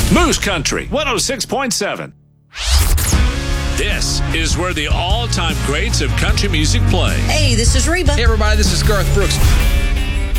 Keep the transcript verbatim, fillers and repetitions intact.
Moose Country, one oh six point seven. This is where the all-time greats of country music play. Hey, this is Reba. Hey, everybody, this is Garth Brooks.